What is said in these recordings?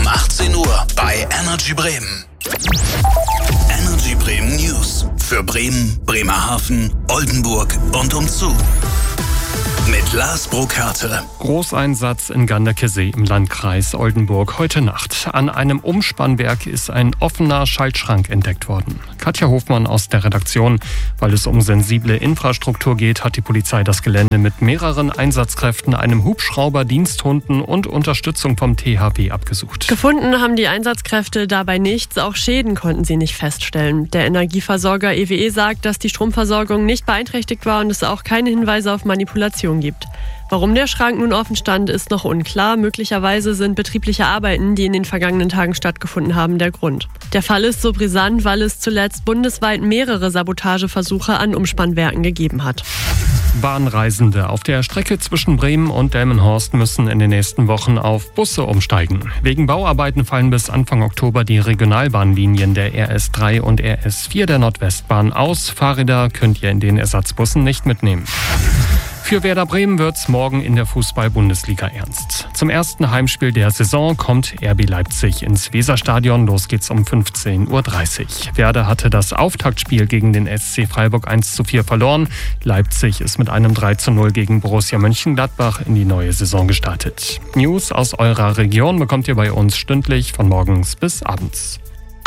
18 Uhr bei Energy Bremen. Energy Bremen News für Bremen, Bremerhaven, Oldenburg und umzu. Mit Lars Burkhardt. Großeinsatz in Ganderkesee im Landkreis Oldenburg heute Nacht. An einem Umspannwerk ist ein offener Schaltschrank entdeckt worden. Katja Hofmann aus der Redaktion. Weil es um sensible Infrastruktur geht, hat die Polizei das Gelände mit mehreren Einsatzkräften, einem Hubschrauber, Diensthunden und Unterstützung vom THW abgesucht. Gefunden haben die Einsatzkräfte dabei nichts, auch Schäden konnten sie nicht feststellen. Der Energieversorger EWE sagt, dass die Stromversorgung nicht beeinträchtigt war und es auch keine Hinweise auf Manipulation gibt. Warum der Schrank nun offen stand, ist noch unklar. Möglicherweise sind betriebliche Arbeiten, die in den vergangenen Tagen stattgefunden haben, der Grund. Der Fall ist so brisant, weil es zuletzt bundesweit mehrere Sabotageversuche an Umspannwerken gegeben hat. Bahnreisende auf der Strecke zwischen Bremen und Delmenhorst müssen in den nächsten Wochen auf Busse umsteigen. Wegen Bauarbeiten fallen bis Anfang Oktober die Regionalbahnlinien der RS3 und RS4 der Nordwestbahn aus. Fahrräder könnt ihr in den Ersatzbussen nicht mitnehmen. Für Werder Bremen wird's morgen in der Fußball-Bundesliga ernst. Zum ersten Heimspiel der Saison kommt RB Leipzig ins Weserstadion. Los geht's um 15:30 Uhr. Werder hatte das Auftaktspiel gegen den SC Freiburg 1:4 verloren. Leipzig ist mit einem 3:0 gegen Borussia Mönchengladbach in die neue Saison gestartet. News aus eurer Region bekommt ihr bei uns stündlich von morgens bis abends.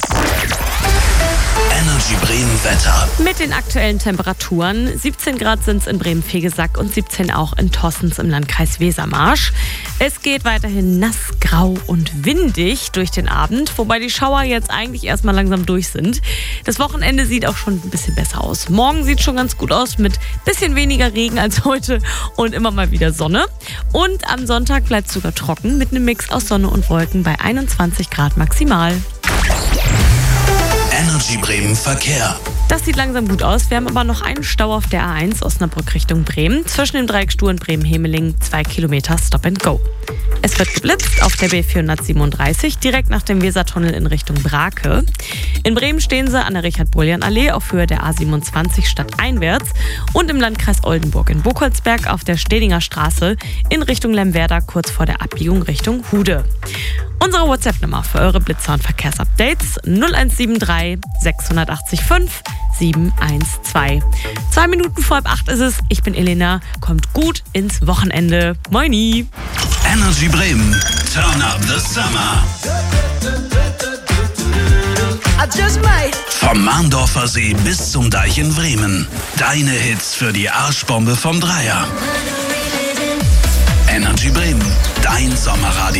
Energy Bremen Wetter. Mit den aktuellen Temperaturen, 17 Grad sind es in Bremen-Vegesack und 17 auch in Tossens im Landkreis Wesermarsch. Es geht weiterhin nass, grau und windig durch den Abend, wobei die Schauer jetzt eigentlich erstmal langsam durch sind. Das Wochenende sieht auch schon ein bisschen besser aus. Morgen sieht schon ganz gut aus mit bisschen weniger Regen als heute und immer mal wieder Sonne. Und am Sonntag bleibt es sogar trocken mit einem Mix aus Sonne und Wolken bei 21 Grad maximal. Energy Bremen Verkehr. Das sieht langsam gut aus. Wir haben aber noch einen Stau auf der A1 Osnabrück Richtung Bremen. Zwischen dem Dreieck Stuhr und Bremen-Hemeling 2 Kilometer Stop and Go. Es wird geblitzt auf der B437 direkt nach dem Wesertunnel in Richtung Brake. In Bremen stehen sie an der Richard-Boljan-Allee auf Höhe der A27 stadteinwärts und im Landkreis Oldenburg in Buchholzberg auf der Stedinger Straße in Richtung Lemwerder kurz vor der Abbiegung Richtung Hude. Unsere WhatsApp-Nummer für eure Blitzer- und Verkehrsupdates 0173 680 5 712. 2 Minuten vor 7:30 ist es. Ich bin Elena. Kommt gut ins Wochenende. Moini. Energy Bremen. Turn up the summer. Vom Mahndorfer See bis zum Deich in Bremen. Deine Hits für die Arschbombe vom Dreier. Energy Bremen. Dein Sommerradio.